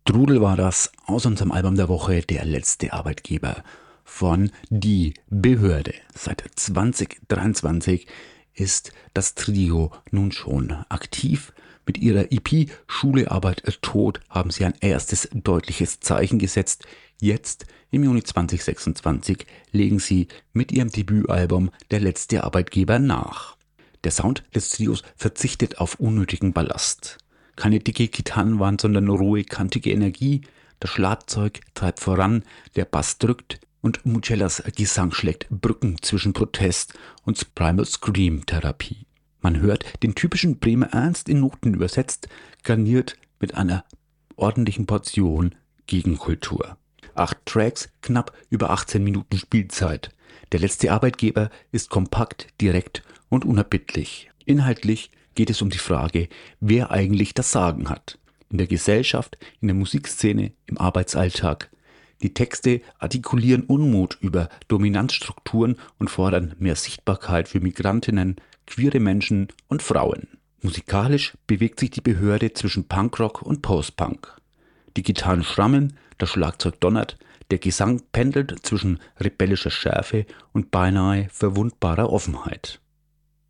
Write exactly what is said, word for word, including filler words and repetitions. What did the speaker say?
Trudel war das aus unserem Album der Woche, der letzte Arbeitgeber von Die Behörde. Seit zwanzig dreiundzwanzig ist das Trio nun schon aktiv. Mit ihrer E P Schule, Arbeit, Tod haben sie ein erstes deutliches Zeichen gesetzt. Jetzt, im Juni zwanzig sechsundzwanzig, legen sie mit ihrem Debütalbum Der letzte Arbeitgeber nach. Der Sound des Trios verzichtet auf unnötigen Ballast. Keine dicke Gitarrenwand, sondern rohe, kantige Energie. Das Schlagzeug treibt voran, der Bass drückt und Mugellas Gesang schlägt Brücken zwischen Protest und Primal Scream Therapie. Man hört den typischen Bremer Ernst in Noten übersetzt, garniert mit einer ordentlichen Portion Gegenkultur. Acht Tracks, knapp über achtzehn Minuten Spielzeit. Der letzte Arbeitgeber ist kompakt, direkt und unerbittlich. Inhaltlich geht es um die Frage, wer eigentlich das Sagen hat. In der Gesellschaft, in der Musikszene, im Arbeitsalltag. Die Texte artikulieren Unmut über Dominanzstrukturen und fordern mehr Sichtbarkeit für Migrantinnen, queere Menschen und Frauen. Musikalisch bewegt sich die Behörde zwischen Punkrock und Postpunk. Die Gitarren schrammeln, das Schlagzeug donnert, der Gesang pendelt zwischen rebellischer Schärfe und beinahe verwundbarer Offenheit.